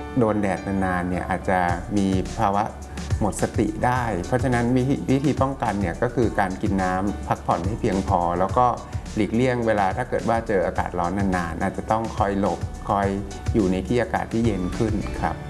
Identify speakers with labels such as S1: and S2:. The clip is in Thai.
S1: โดนแดดนานๆเนี่ยอาจจะมีภาวะหมดสติได้เพราะฉะนั้นวิธีป้องกันเนี่ยก็คือการกินน้ำพักผ่อนให้เพียงพอแล้วก็หลีกเลี่ยงเวลาถ้าเกิดว่าเจออากาศร้อนนานๆอาจจะต้องคอยหลบคอยอยู่ในที่อากาศที่เย็นขึ้นครับ